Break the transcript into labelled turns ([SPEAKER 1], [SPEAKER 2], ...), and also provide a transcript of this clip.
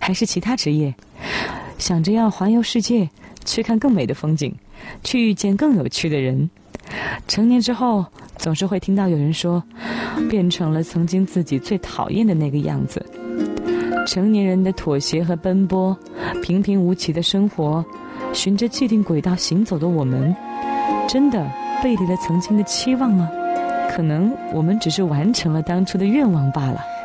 [SPEAKER 1] 还是其他职业，想着要环游世界，去看更美的风景，去遇见更有趣的人。成年之后，总是会听到有人说，变成了曾经自己最讨厌的那个样子。成年人的妥协和奔波，平平无奇的生活，循着既定轨道行走的我们，真的背离了曾经的期望吗？可能我们只是完成了当初的愿望罢了。